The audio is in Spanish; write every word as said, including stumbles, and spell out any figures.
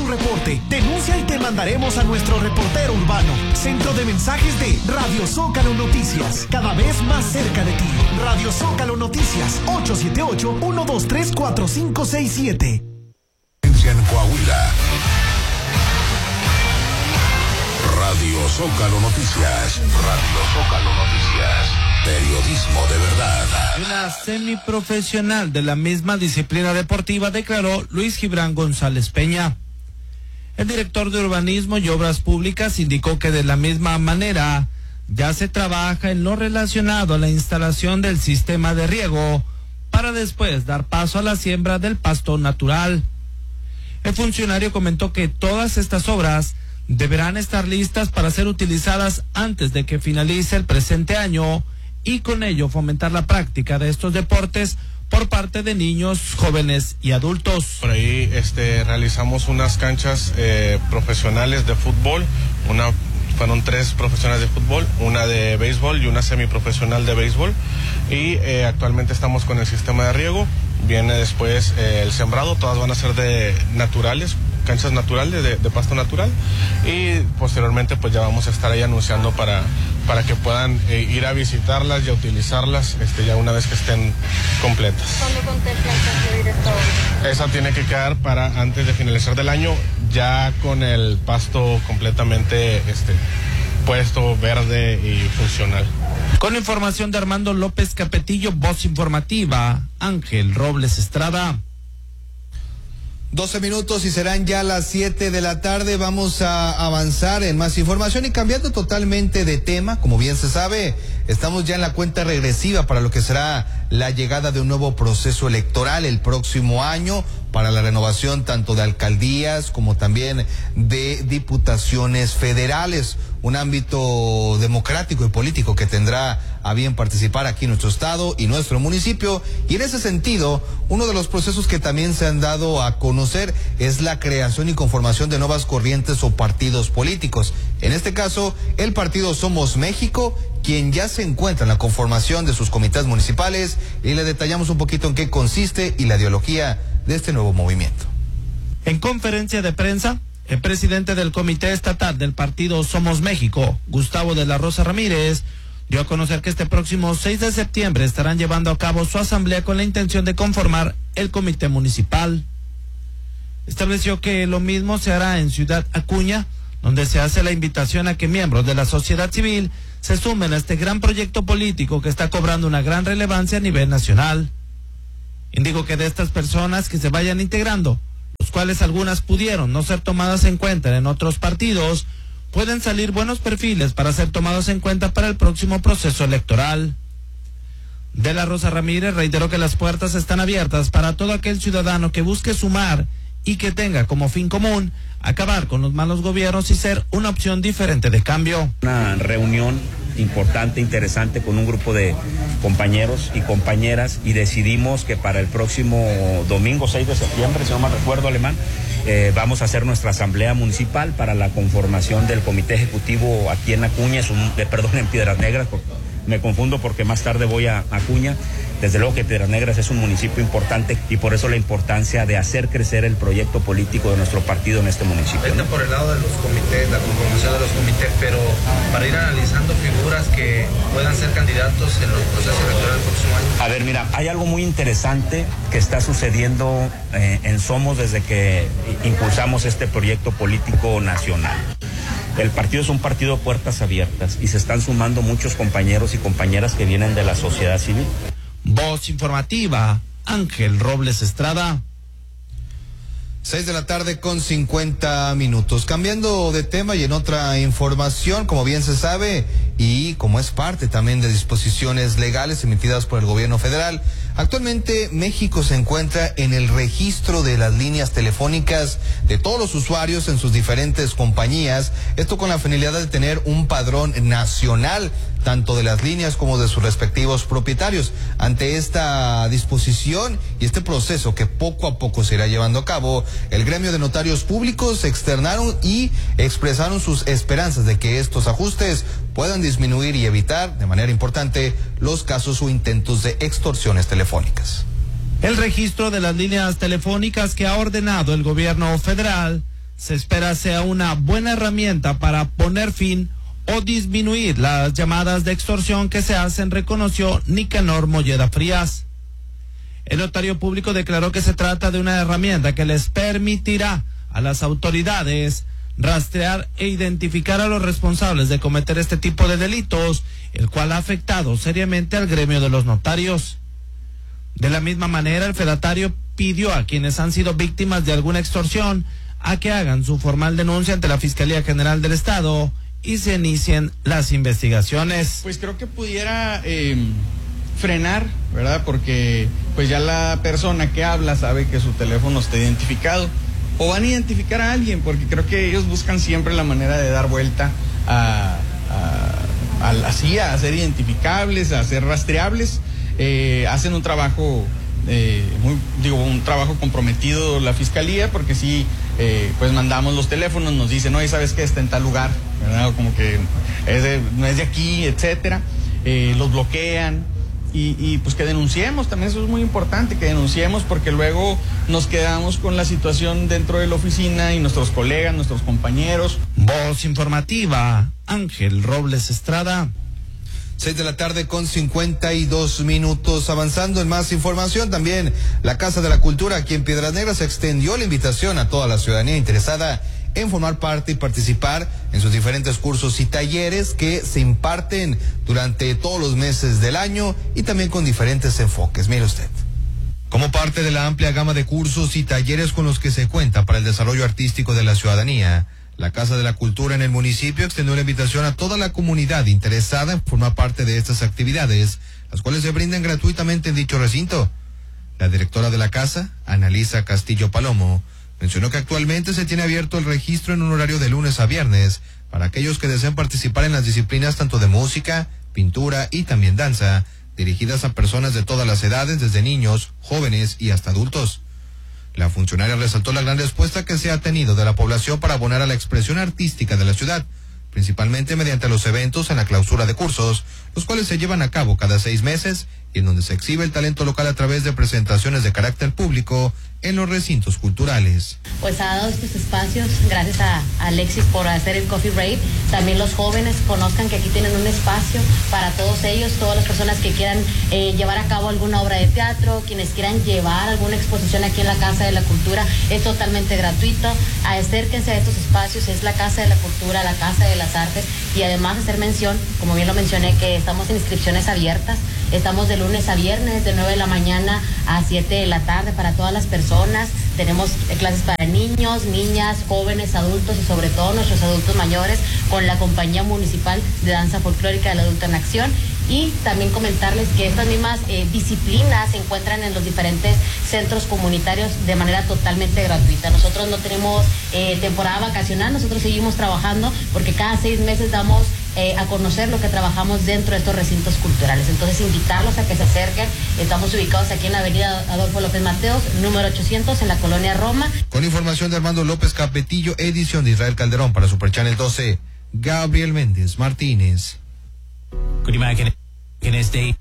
reporte. Denuncia y te mandaremos a nuestro reportero urbano. Centro de mensajes de Radio Zócalo Noticias. Cada vez más cerca de ti. Radio Zócalo Noticias. ocho siete ocho, uno dos tres, cuatro cinco seis siete. En Coahuila. Radio Zócalo Noticias. Radio Zócalo Noticias. Periodismo de verdad. Una semiprofesional de la misma disciplina deportiva, declaró Luis Gibran González Peña. El director de Urbanismo y Obras Públicas indicó que de la misma manera ya se trabaja en lo relacionado a la instalación del sistema de riego para después dar paso a la siembra del pasto natural. El funcionario comentó que todas estas obras deberán estar listas para ser utilizadas antes de que finalice el presente año y con ello fomentar la práctica de estos deportes por parte de niños, jóvenes y adultos. Por ahí este, realizamos unas canchas eh, profesionales de fútbol, una fueron tres profesionales de fútbol, una de béisbol y una semiprofesional de béisbol, y eh, actualmente estamos con el sistema de riego. Viene después eh, el sembrado, todas van a ser de naturales, canchas naturales, de, de pasto natural, y posteriormente pues ya vamos a estar ahí anunciando para, para que puedan eh, ir a visitarlas y a utilizarlas este, ya una vez que estén completas. ¿Cuándo contemplan concluir esta obra? Esa tiene que quedar para antes de finalizar del año, ya con el pasto completamente este, puesto, verde y funcional. Con información de Armando López Capetillo, voz informativa, Ángel Robles Estrada. doce minutos y serán ya las siete de la tarde. Vamos a avanzar en más información y cambiando totalmente de tema. Como bien se sabe, estamos ya en la cuenta regresiva para lo que será la llegada de un nuevo proceso electoral el próximo año para la renovación tanto de alcaldías como también de diputaciones federales. Un ámbito democrático y político que tendrá a bien participar aquí en nuestro estado y nuestro municipio. Y en ese sentido, uno de los procesos que también se han dado a conocer es la creación y conformación de nuevas corrientes o partidos políticos. En este caso, el partido Somos México, quien ya se encuentra en la conformación de sus comités municipales, y le detallamos un poquito en qué consiste y la ideología de este nuevo movimiento. En conferencia de prensa, el presidente del Comité Estatal del Partido Somos México, Gustavo de la Rosa Ramírez, dio a conocer que este próximo seis de septiembre estarán llevando a cabo su asamblea con la intención de conformar el comité municipal. Estableció que lo mismo se hará en Ciudad Acuña, donde se hace la invitación a que miembros de la sociedad civil se sumen a este gran proyecto político que está cobrando una gran relevancia a nivel nacional. Indicó que de estas personas que se vayan integrando, los cuales algunas pudieron no ser tomadas en cuenta en otros partidos, pueden salir buenos perfiles para ser tomados en cuenta para el próximo proceso electoral. De la Rosa Ramírez reiteró que las puertas están abiertas para todo aquel ciudadano que busque sumar y que tenga como fin común acabar con los malos gobiernos y ser una opción diferente de cambio. Una reunión importante, interesante, con un grupo de compañeros y compañeras, y decidimos que para el próximo domingo seis de septiembre, si no mal recuerdo, Alemán, eh, vamos a hacer nuestra asamblea municipal para la conformación del comité ejecutivo aquí en Acuña, es un, eh, perdón, en Piedras Negras, porque me confundo porque más tarde voy a Acuña. Desde luego que Piedras Negras es un municipio importante y por eso la importancia de hacer crecer el proyecto político de nuestro partido en este municipio. Está, ¿no?, por el lado de los comités, la conformación de los comités, pero para ir analizando figuras que puedan ser candidatos en los procesos electorales del próximo año. A ver, mira, hay algo muy interesante que está sucediendo eh, en Somos desde que impulsamos este proyecto político nacional. El partido es un partido de puertas abiertas y se están sumando muchos compañeros y compañeras que vienen de la sociedad civil. Voz informativa, Ángel Robles Estrada. Seis de la tarde con cincuenta minutos. Cambiando de tema y en otra información, como bien se sabe, y como es parte también de disposiciones legales emitidas por el gobierno federal, actualmente México se encuentra en el registro de las líneas telefónicas de todos los usuarios en sus diferentes compañías, esto con la finalidad de tener un padrón nacional, tanto de las líneas como de sus respectivos propietarios. Ante esta disposición y este proceso que poco a poco se irá llevando a cabo, el gremio de notarios públicos externaron y expresaron sus esperanzas de que estos ajustes puedan disminuir y evitar de manera importante los casos o intentos de extorsiones telefónicas. El registro de las líneas telefónicas que ha ordenado el gobierno federal se espera sea una buena herramienta para poner fin o disminuir las llamadas de extorsión que se hacen, reconoció Nicanor Molleda Frías. El notario público declaró que se trata de una herramienta que les permitirá a las autoridades rastrear e identificar a los responsables de cometer este tipo de delitos, el cual ha afectado seriamente al gremio de los notarios. De la misma manera, el fedatario pidió a quienes han sido víctimas de alguna extorsión a que hagan su formal denuncia ante la Fiscalía General del Estado y se inicien las investigaciones. Pues creo que pudiera eh, frenar, ¿verdad? Porque pues ya la persona que habla sabe que su teléfono está identificado. O van a identificar a alguien, porque creo que ellos buscan siempre la manera de dar vuelta a, a, a, así, a ser identificables, a ser rastreables. Eh, hacen un trabajo, eh, muy, digo, un trabajo comprometido la Fiscalía, porque sí, eh, pues mandamos los teléfonos, nos dicen, oye, ¿sabes qué? Está en tal lugar, ¿verdad? O como que es de, no es de aquí, etcétera. Eh, los bloquean. Y, y pues que denunciemos, también eso es muy importante, que denunciemos, porque luego nos quedamos con la situación dentro de la oficina y nuestros colegas, nuestros compañeros. Voz informativa, Ángel Robles Estrada. Seis de la tarde con cincuenta y dos minutos. Avanzando en más información, también la Casa de la Cultura aquí en Piedras Negras extendió la invitación a toda la ciudadanía interesada en formar parte y participar en sus diferentes cursos y talleres que se imparten durante todos los meses del año y también con diferentes enfoques. Mire usted. Como parte de la amplia gama de cursos y talleres con los que se cuenta para el desarrollo artístico de la ciudadanía, la Casa de la Cultura en el municipio extendió la invitación a toda la comunidad interesada en formar parte de estas actividades, las cuales se brindan gratuitamente en dicho recinto. La directora de la casa, Analisa Castillo Palomo, mencionó que actualmente se tiene abierto el registro en un horario de lunes a viernes para aquellos que deseen participar en las disciplinas tanto de música, pintura y también danza, dirigidas a personas de todas las edades, desde niños, jóvenes y hasta adultos. La funcionaria resaltó la gran respuesta que se ha tenido de la población para abonar a la expresión artística de la ciudad, principalmente mediante los eventos en la clausura de cursos, los cuales se llevan a cabo cada seis meses y en donde se exhibe el talento local a través de presentaciones de carácter público en los recintos culturales. Pues ha dado estos espacios, gracias a, a Alexis por hacer el Coffee Break. También los jóvenes conozcan que aquí tienen un espacio para todos ellos, todas las personas que quieran eh, llevar a cabo alguna obra de teatro, quienes quieran llevar alguna exposición aquí en la Casa de la Cultura, es totalmente gratuito. Acérquense a estos espacios, es la Casa de la Cultura, la Casa de las Artes, y además hacer mención, como bien lo mencioné, que estamos en inscripciones abiertas. Estamos de lunes a viernes, de nueve de la mañana a siete de la tarde para todas las personas. Tenemos clases para niños, niñas, jóvenes, adultos y sobre todo nuestros adultos mayores con la Compañía Municipal de Danza Folclórica del Adulto en Acción. Y también comentarles que estas mismas eh, disciplinas se encuentran en los diferentes centros comunitarios de manera totalmente gratuita. Nosotros no tenemos eh, temporada vacacional, nosotros seguimos trabajando porque cada seis meses damos Eh, a conocer lo que trabajamos dentro de estos recintos culturales. Entonces, invitarlos a que se acerquen. Estamos ubicados aquí en la avenida Adolfo López Mateos, número ochocientos, en la colonia Roma. Con información de Armando López Capetillo, edición de Israel Calderón para Super Channel doce, Gabriel Méndez Martínez. Good imagen en este